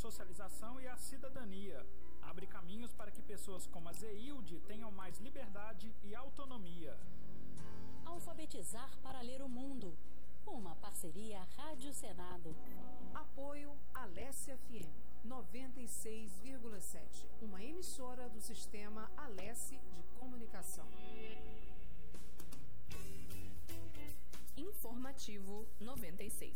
socialização e a cidadania. Abre caminhos para que pessoas como a Zeilde tenham mais liberdade e autonomia. Alfabetizar para ler o mundo. Uma parceria Rádio Senado. Apoio Alesse FM 96,7. Uma emissora do sistema Alesse de comunicação. Informativo 96.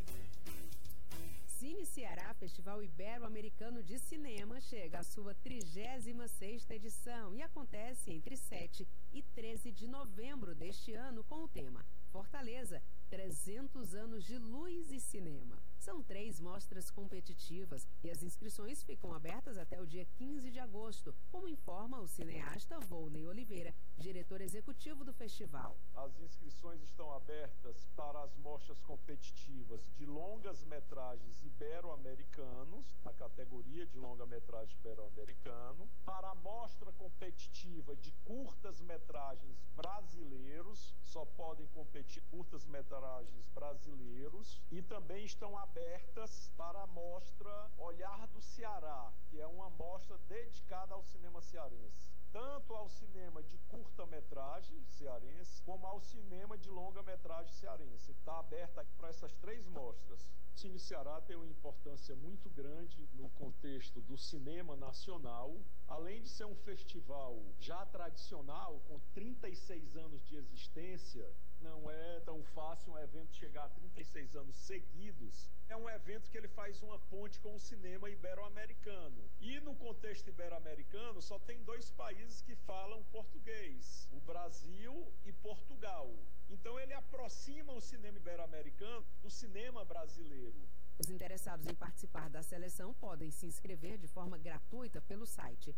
Cine Ceará, Festival Ibero-Americano de Cinema, chega à sua 36ª edição e acontece entre 7 e 13 de novembro deste ano com o tema Fortaleza, 300 anos de luz e cinema. São 3 mostras competitivas e as inscrições ficam abertas até o dia 15 de agosto, como informa o cineasta Volney Oliveira, diretor executivo do festival. As inscrições estão abertas para as mostras competitivas de longas-metragens ibero-americanos, na categoria de longa-metragem ibero-americano, para a mostra competitiva de curtas-metragens brasileiros, só podem competir curtas-metragens brasileiros, e também estão abertas para a mostra Olhar do Ceará, que é uma mostra dedicada ao cinema cearense, tanto ao cinema de curta-metragem cearense, como ao cinema de longa-metragem cearense. Está aberta para essas 3 mostras. O Cine Ceará tem uma importância muito grande no contexto do cinema nacional. Além de ser um festival já tradicional, com 36 anos de existência, não é tão fácil um evento chegar a 36 anos seguidos. É um evento que ele faz uma ponte com o cinema ibero-americano. E no contexto ibero-americano só tem 2 países que falam português, o Brasil e Portugal. Então ele aproxima o cinema ibero-americano do cinema brasileiro. Os interessados em participar da seleção podem se inscrever de forma gratuita pelo site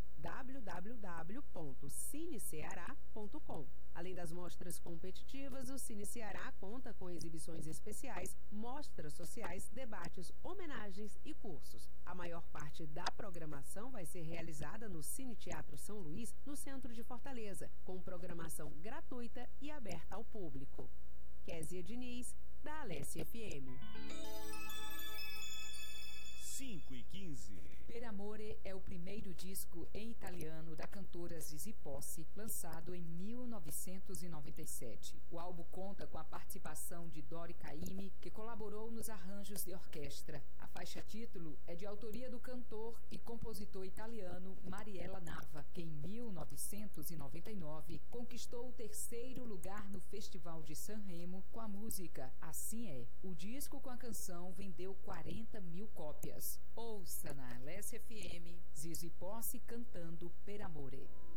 www.cineceará.com. Além das mostras competitivas, o Cine Ceará conta com exibições especiais, mostras sociais, debates, homenagens e cursos. A maior parte da programação vai ser realizada no Cine Teatro São Luís, no centro de Fortaleza, com programação gratuita e aberta ao público. Kézia Diniz, da Alesse FM. 5:15. Per Amore é o primeiro disco em italiano da cantora Zizi Posse, lançado em 1997. O álbum conta com a participação de Dori Caymmi, que colaborou nos arranjos de orquestra. A faixa título é de autoria do cantor e compositor italiano Mariella Nava, que em 1999 conquistou o 3º lugar no Festival de Sanremo com a música Assim É. O disco com a canção vendeu 40 mil cópias. Ouça na Alesse FM, Zizi Posse cantando Per Amore.